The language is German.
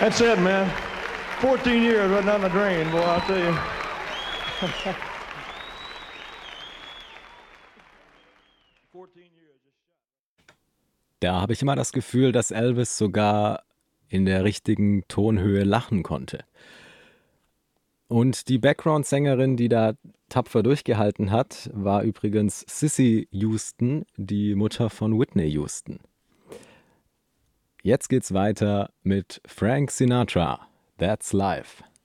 That's it, man. 14 years right down the drain, boy, I'll tell you. Da habe ich immer das Gefühl, dass Elvis sogar in der richtigen Tonhöhe lachen konnte. Und die Background-Sängerin, die da tapfer durchgehalten hat, war übrigens Cissy Houston, die Mutter von Whitney Houston. Jetzt geht's weiter mit Frank Sinatra. That's Life.